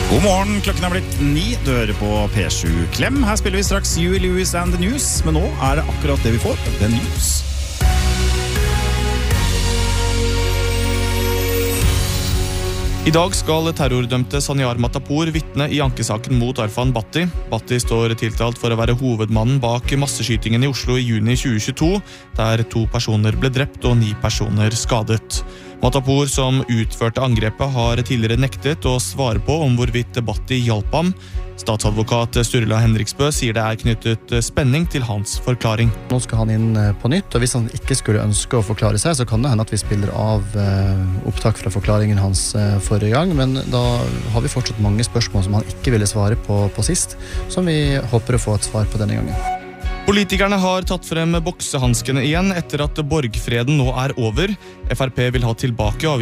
God morgen, klokken blitt 9, du hører på P7 Klem. Her spiller vi straks Huey Lewis and the News, men nå det akkurat det vi får, The News. I dag skal terrordømte Sanyar Matapour vitne i ankesaken mot Arfan Bhatti. Bhatti står tiltalt for å være hovedmannen bak masseskytingen i Oslo i juni 2022, der 2 personer ble drept og 9 personer skadet. Matapour, som utførte angrepet, har tidligere nektet å svare på om hvorvidt Bhatti hjalp ham. Statsadvokat Sturla Henriksbø sier det knyttet spenning til hans forklaring. Nå skal han inn på nytt, og hvis han ikke skulle ønske å forklare seg, så kan det hende at vi spiller av opptak fra forklaringen hans forrige gang, men da har vi fortsatt mange spørsmål som han ikke ville svare på sist, som vi håper å få et svar på denne gangen. Politikerne har tatt frem boksehanskene igjen etter at borgfreden nå over. FrP vil ha tilbake